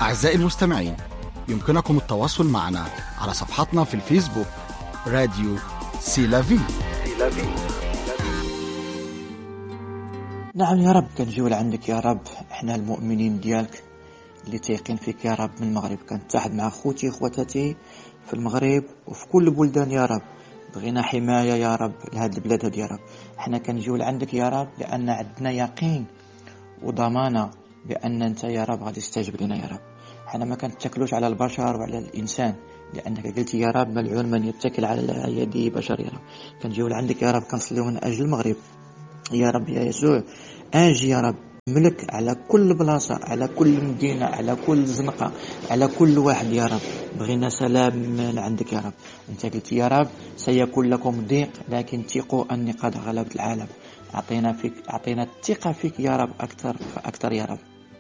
أعزائي المستمعين، يمكنكم التواصل معنا على صفحتنا في الفيسبوك راديو سيلافي. نعم يا رب، كنجيو لعندك يا رب، احنا المؤمنين ديالك اللي تيقين فيك يا رب من المغرب. كنتحد مع خوتي وخواتاتي في المغرب وفي كل البلدان يا رب، بغينا حماية يا رب لهذه البلاد هذه يا رب. احنا كنجيو لعندك يا رب لأن عندنا يقين وضمانة بأن أنت يا رب غادي تستجب لنا يا رب. احنا ما كنتكلوش على البشر وعلى الإنسان، لأنك قلت يا رب ملعون من يتكل على يد بشر يا رب. كنجيو لعندك يا رب، كنصليو من أجل المغرب يا رب. يا يسوع اجي يا رب، ملك على كل بلاصة، على كل مدينة، على كل زنقة، على كل واحد يا رب. بغينا سلام من عندك يا رب. انت قلت يا رب سيكون لكم ضيق لكن ثقوا اني قد غلبت العالم. اعطينا الثقة فيك يا رب اكثر فاكثر يا رب.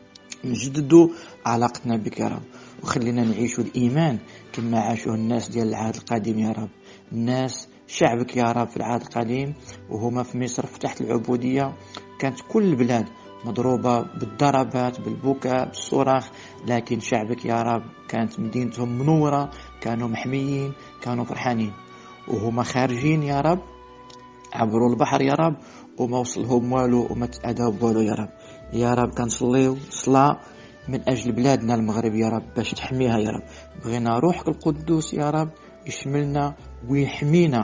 نجددوا علاقتنا بك يا رب، وخلينا نعيشوا الإيمان كما عاشوا الناس ديال العهد القديم يا رب. الناس شعبك يا رب في العهد القديم وهما في مصر في تحت العبودية، كانت كل البلاد مضروبة بالضربات، بالبكاء، بالصراخ، لكن شعبك يا رب كانت مدينتهم منورة، كانوا محميين، كانوا فرحانين. وهما خارجين يا رب عبروا البحر يا رب وما وصلهم والو وما تأذوا بوالو يا رب. يا رب كنصليو صلاة من أجل بلادنا المغرب يا رب باش تحميها يا رب. بغينا روحك القدوس يا رب يشملنا ويحمينا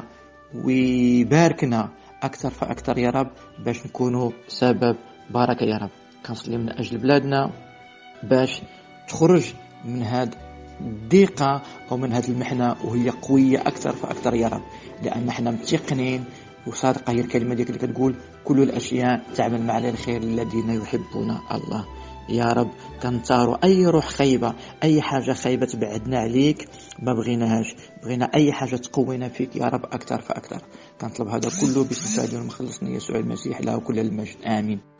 ويباركنا أكثر فأكثر يا رب، باش نكونوا سبب بركة يا رب. كنصلي من أجل بلادنا باش تخرج من هاد الضيقة أو من هاد المحنة وهي قوية أكثر فأكثر يا رب، لأن احنا متيقنين وصادقة هي الكلمة ديك اللي كتقول كل الأشياء تعمل مع الخير الذين يحبون الله. يا رب كنطاروا أي روح خيبة، أي حاجة خيبة تبعدنا عليك، ما بغيناهاش. بغينا أي حاجة تقوينا فيك يا رب أكثر فأكثر. كنطلب هذا كله باسم سيدنا المخلصنا يسوع المسيح، له كل المجد، آمين.